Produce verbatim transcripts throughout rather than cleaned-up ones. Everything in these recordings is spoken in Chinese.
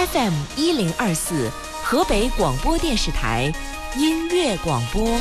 F M 一零二四河北广播电视台音乐广播。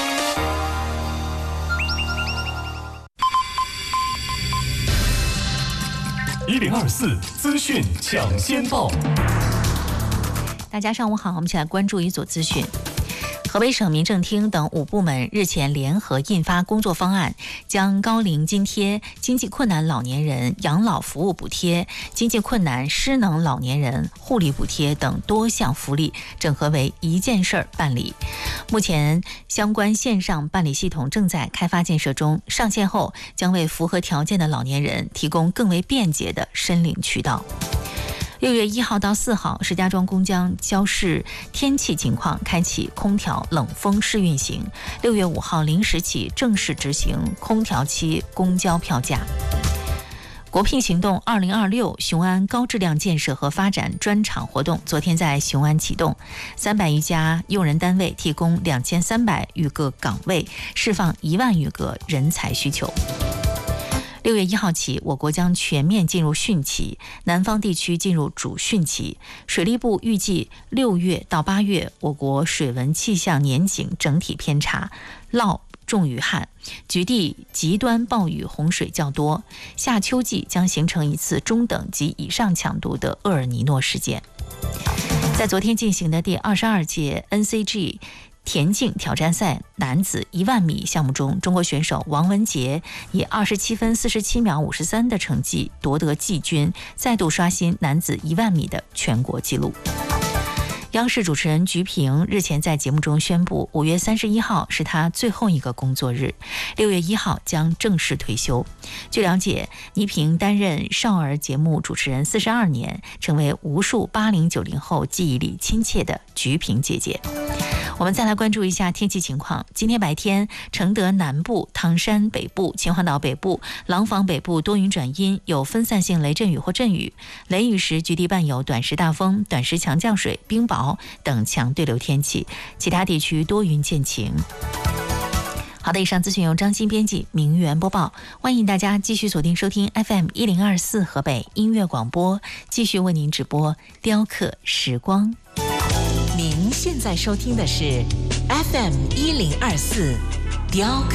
一零二四资讯抢先报。 大家上午好，我们一起来关注一组资讯。河北省民政厅等五部门日前联合印发工作方案，将高龄津贴、经济困难老年人养老服务补贴、经济困难失能老年人护理补贴等多项福利整合为一件事儿办理。目前相关线上办理系统正在开发建设中，上线后将为符合条件的老年人提供更为便捷的申领渠道。六月一号到四号，石家庄公交交市天气情况开启空调冷风试运行。六月五号零时起正式执行空调期公交票价。国聘行动二零二六雄安高质量建设和发展专场活动昨天在雄安启动，三百余家用人单位提供两千三百余个岗位，释放一万余个人才需求。六月一号起，我国将全面进入汛期，南方地区进入主汛期。水利部预计六月到八月，我国水文气象年景整体偏差，涝重于旱，局地极端暴雨洪水较多。夏秋季将形成一次中等及以上强度的厄尔尼诺事件。在昨天进行的第二十二届 N C G田径挑战赛男子一万米项目中，中国选手王文杰以二十七分四十七秒五十三的成绩夺得季军，再度刷新男子一万米的全国纪录。央视主持人鞠萍日前在节目中宣布，五月三十一号是他最后一个工作日，六月一号将正式退休。据了解，倪萍担任少儿节目主持人四十二年，成为无数八零九零后记忆里亲切的鞠萍姐姐。我们再来关注一下天气情况。今天白天，承德南部、唐山北部、秦皇岛北部、廊坊北部多云转阴，有分散性雷阵雨或阵雨，雷雨时局地伴有短时大风、短时强降水、冰雹等强对流天气，其他地区多云见晴。好的，以上资讯由张欣编辑，明媛播报。欢迎大家继续锁定收听 F M 一零二四河北音乐广播，继续为您直播雕刻时光。 您现在收听的是 F M 一零二四雕刻